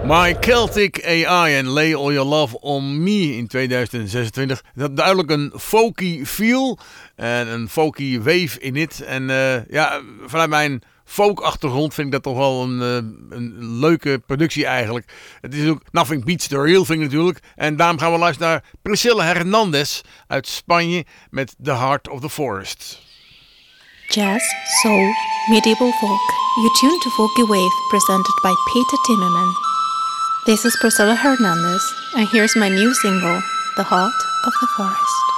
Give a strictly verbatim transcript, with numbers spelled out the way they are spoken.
My Celtic A I en Lay All Your Love On Me in tweeduizend zesentwintig. Dat duidelijk een folky feel en een folky wave in it. En uh, ja, vanuit mijn folk-achtergrond vind ik dat toch wel een, uh, een leuke productie eigenlijk. Het is ook Nothing Beats the Real Thing natuurlijk. En daarom gaan we luisteren naar Priscilla Hernandez uit Spanje met The Heart of the Forest. Jazz, soul, medieval folk. You tune to Folky Wave, presented by Peter Timmerman. This is Priscilla Hernandez, and here's my new single, The Heart of the Forest.